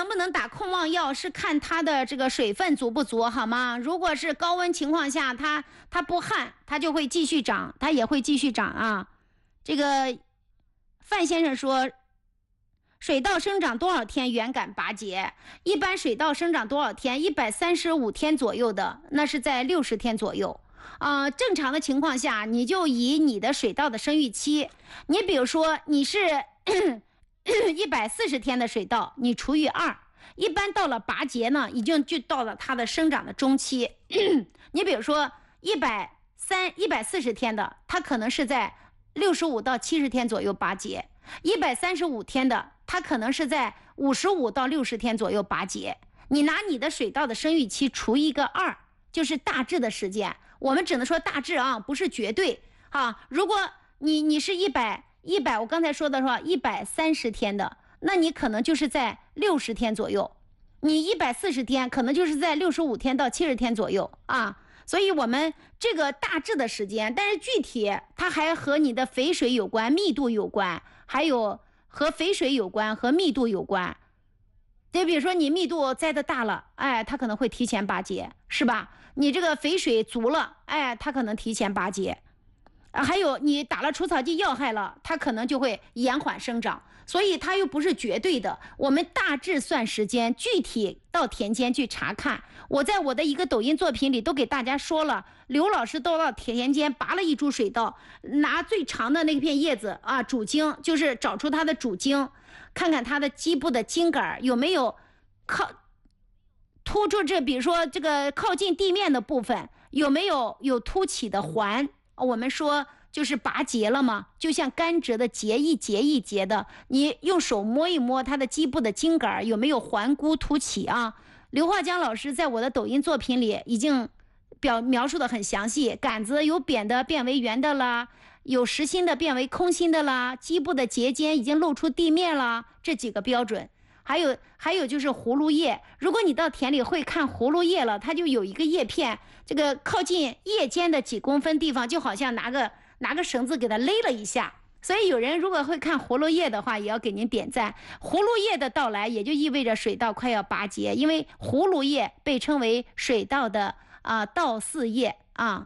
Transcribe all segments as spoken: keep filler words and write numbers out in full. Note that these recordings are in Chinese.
能不能打控忘药是看它的这个水分足不足，好吗？如果是高温情况下，它它不旱，它就会继续长，它也会继续长啊。这个范先生说，水稻生长多少天原感拔节？一般水稻生长多少天？一百三十五天左右的，那是在六十天左右。啊、呃，正常的情况下，你就以你的水稻的生育期，你比如说你是一百四十天的水稻，你除以二，一般到了拔节呢，已经就到了它的生长的中期。你比如说一百三一百四十天的，它可能是在六十五到七十天左右拔节；一百三十五天的，它可能是在五十五到六十天左右拔节。你拿你的水稻的生育期除一个二，就是大致的时间。我们只能说大致啊，不是绝对啊。如果你你是一百一百，我刚才说的说一百三十天的，那你可能就是在六十天左右；你一百四十天，可能就是在六十五天到七十天左右啊。所以我们这个大致的时间，但是具体它还和你的肥水有关、密度有关，还有和肥水有关和密度有关。就比如说你密度栽的大了，哎，它可能会提前拔节，是吧？你这个肥水足了，哎，它可能提前拔节。啊，还有你打了除草剂药害了，它可能就会延缓生长，所以它又不是绝对的。我们大致算时间，具体到田间去查看。我在我的一个抖音作品里都给大家说了，刘老师都到田间拔了一株水稻，拿最长的那片叶子啊，主茎，就是找出它的主茎，看看它的基部的茎杆有没有靠突出这，比如说这个靠近地面的部分有没有有凸起的环。我们说就是拔节了嘛，就像甘蔗的节，一节一节的，你用手摸一摸它的基部的茎杆有没有环箍凸起啊。刘化江老师在我的抖音作品里已经表描述的很详细，杆子有扁的变为圆的啦，有实心的变为空心的啦，基部的节尖已经露出地面啦，这几个标准。还有还有就是葫芦叶，如果你到田里会看葫芦叶了，它就有一个叶片，这个靠近叶尖的几公分地方，就好像拿个拿个绳子给它勒了一下。所以有人如果会看葫芦叶的话，也要给您点赞。葫芦叶的到来也就意味着水稻快要拔节，因为葫芦叶被称为水稻的啊稻四叶啊。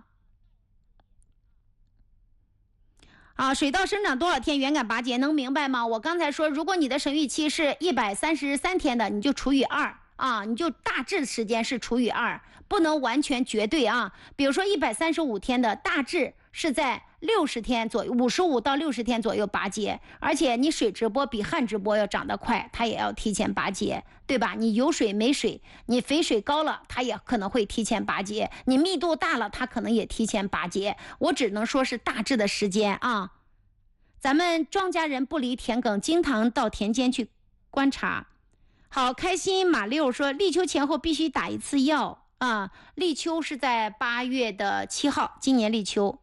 啊，水稻生长多少天原感拔节，能明白吗？我刚才说，如果你的生育期是一百三十三天的，你就除以二啊，你就大致时间是除以二，不能完全绝对啊。比如说一百三十五天的大致是在六十天左右，五十五到六十天左右拔节，而且你水直播比旱直播要长得快，它也要提前拔节，对吧？你有水没水，你肥水高了，它也可能会提前拔节；你密度大了，它可能也提前拔节。我只能说是大致的时间啊。咱们庄稼人不离田埂，经常到田间去观察。好，开心马六说，立秋前后必须打一次药啊。立秋是在八月的七号，今年立秋。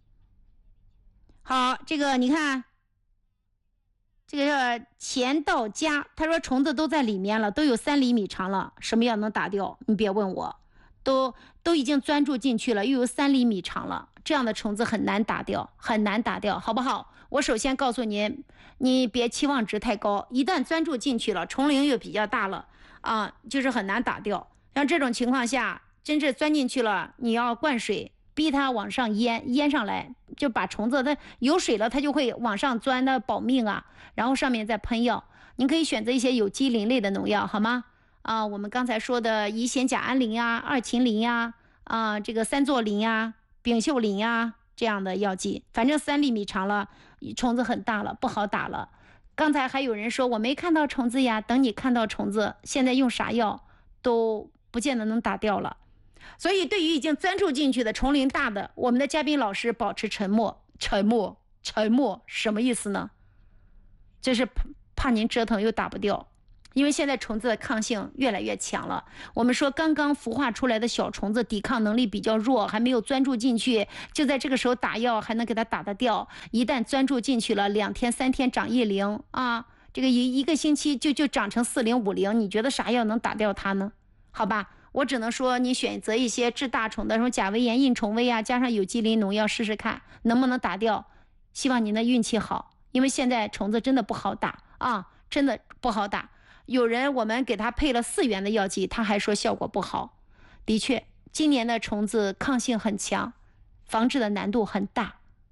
好，这个你看，这个叫钱到家，他说虫子都在里面了，都有三厘米长了，什么药能打掉？你别问我，都都已经钻住进去了，又有三厘米长了，这样的虫子很难打掉，很难打掉，好不好？我首先告诉您，你别期望值太高，一旦钻住进去了，虫龄又比较大了啊，就是很难打掉。像这种情况下，真是钻进去了，你要灌水，逼它往上淹，淹上来，就把虫子它有水了，它就会往上钻的保命啊。然后上面再喷药，您可以选择一些有机磷类的农药，好吗？啊，我们刚才说的乙酰甲胺磷呀、二嗪磷呀、啊这个三唑磷呀、丙溴磷呀。这样的药剂，反正三厘米长了，虫子很大了，不好打了。刚才还有人说我没看到虫子呀，等你看到虫子，现在用啥药都不见得能打掉了。所以对于已经钻住进去的虫龄大的，我们的嘉宾老师保持沉默，沉默，沉默，什么意思呢？这是怕怕您折腾又打不掉。因为现在虫子的抗性越来越强了，我们说刚刚孵化出来的小虫子抵抗能力比较弱，还没有钻住进去，就在这个时候打药还能给它打得掉。一旦钻住进去了，两天三天长一龄啊，这个一一个星期就就长成四龄五龄，你觉得啥药能打掉它呢？好吧，我只能说你选择一些治大虫的，什么甲维炎、印虫威啊，加上有机磷农药试试看能不能打掉。希望您的运气好，因为现在虫子真的不好打啊，真的不好打。 有人我们给他配了四元的药剂，他还说效果不好。的确，今年的虫子抗性很强，防治的难度很大。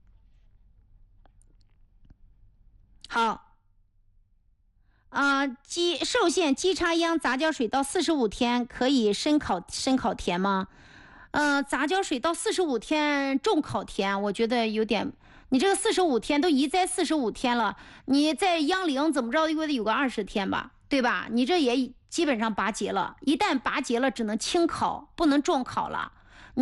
好，啊、鸡寿县鸡叉秧杂交水到四十五天可以深烤深烤田吗？呃，杂交水到四十五天重烤田，我觉得有点。你这个四十五天都移栽四十五天了，你在秧龄怎么着又得有个二十天吧，对吧？你这也基本上拔节了，一旦拔节了，只能轻烤，不能重烤了。